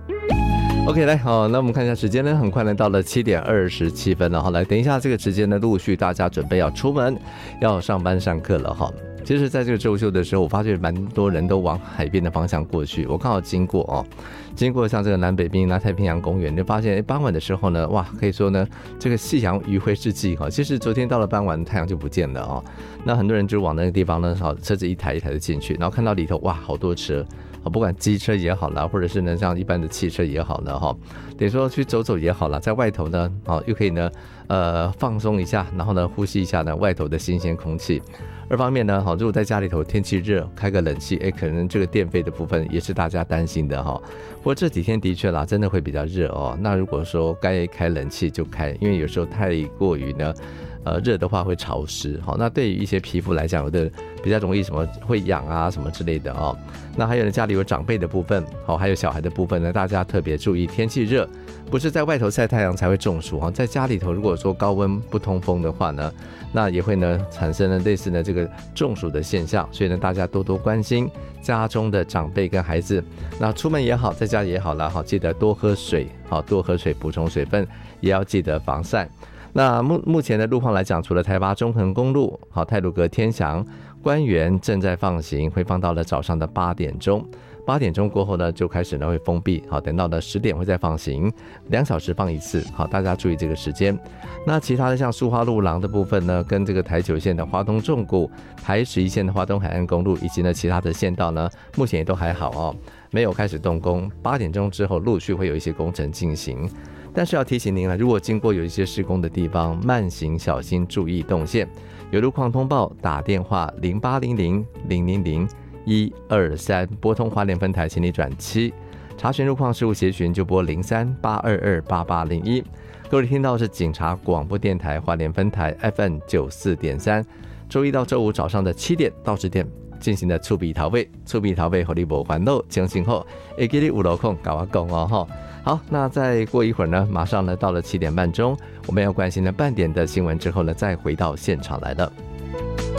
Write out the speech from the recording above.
OK， 来，好，那我们看一下时间呢，很快呢到了7:27了哈。来，等一下这个时间呢，陆续大家准备要出门，要上班上课了哈。其实，在这个周休的时候，我发现蛮多人都往海边的方向过去。我刚好经过哦，经过像这个南北滨太平洋公园，就发现傍晚的时候呢，哇，可以说呢，这个夕阳余晖之际哈。其实昨天到了傍晚，太阳就不见了哦。那很多人就往那个地方呢，好，车子一台一台的进去，然后看到里头哇，好多车。不管机车也好啦，或者是呢像一般的汽车也好呢哈，等于说去走走也好啦，在外头呢，又可以呢放松一下，然后呢呼吸一下呢外头的新鲜空气。二方面呢，如果在家里头天气热，开个冷气，可能这个电费的部分也是大家担心的哈。不过这几天的确啦，真的会比较热哦。那如果说该开冷气就开，因为有时候太过于呢。热的话会潮湿，好，那对于一些皮肤来讲，有的比较容易什么会痒啊什么之类的哦。那还有呢，家里有长辈的部分，好，还有小孩的部分呢，大家特别注意，天气热，不是在外头晒太阳才会中暑哈，在家里头如果说高温不通风的话呢，那也会呢产生了类似的这个中暑的现象，所以呢，大家多多关心家中的长辈跟孩子。那出门也好，在家也好啦，好，记得多喝水，好，多喝水补充水分，也要记得防晒。那目前的路况来讲，除了台八中横公路、好太鲁阁天祥、官园正在放行，会放到了早上的8点钟。8点钟过后呢，就开始呢会封闭，好，等到了10点会再放行，2小时放一次，好，大家注意这个时间。那其他的像苏花路廊的部分呢，跟这个台9线的花东纵谷、台11线的花东海岸公路，以及呢其他的线道呢，目前也都还好哦，没有开始动工。8点钟之后，陆续会有一些工程进行。但是要提醒您了，如果经过有一些施工的地方，慢行小心，注意动线。有路况通报，打电话0800-000-123，拨通花莲分台，请你转7。查询路况事务协询就拨03-822-8801。各位听到的是警察广播电台花莲分台 FM94.3，周一到周五早上的7点到10点。进行的触笔逃位，触笔逃位，和你无烦恼，清醒后，会记你有路空跟我讲哦哈。好，那再过一会儿呢，马上呢到了7点半钟，我们要关心的半点的新闻之后呢，再回到现场来了。